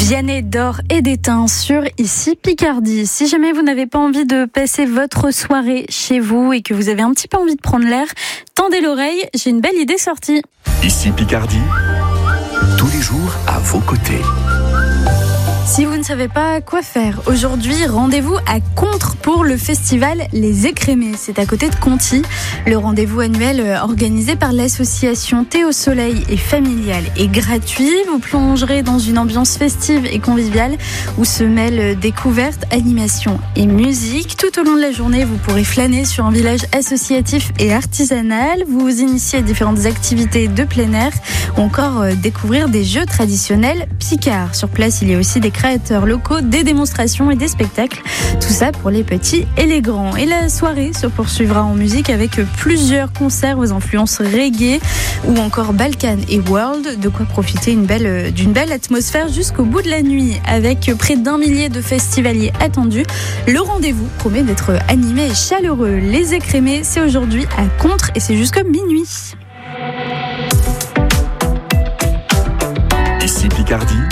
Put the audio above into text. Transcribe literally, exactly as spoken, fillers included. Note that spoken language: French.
Vianney d'or et d'étain sur Ici Picardie. Si jamais vous n'avez pas envie de passer votre soirée chez vous et que vous avez un petit peu envie de prendre l'air, tendez l'oreille, j'ai une belle idée sortie. Ici Picardie, tous les jours à vos côtés. Si vous ne savez pas quoi faire, aujourd'hui, rendez-vous à Contre pour le festival Les Écrémés. C'est à côté de Conty. Le rendez-vous annuel organisé par l'association Thé au Soleil et familial est gratuit. Vous plongerez dans une ambiance festive et conviviale où se mêlent découvertes, animation et musique. Tout au long de la journée, vous pourrez flâner sur un village associatif et artisanal, vous vous initier à différentes activités de plein air ou encore découvrir des jeux traditionnels picards. Sur place, il y a aussi des créateurs locaux, des démonstrations et des spectacles. Tout ça pour les petits et les grands. Et la soirée se poursuivra en musique avec plusieurs concerts aux influences reggae ou encore Balkan et World. De quoi profiter une belle, d'une belle atmosphère jusqu'au bout de la nuit. Avec près d'un millier de festivaliers attendus, le rendez-vous promet d'être animé et chaleureux. Les Écrémés, c'est aujourd'hui à Contre et c'est jusqu'à minuit. Ici Picardie,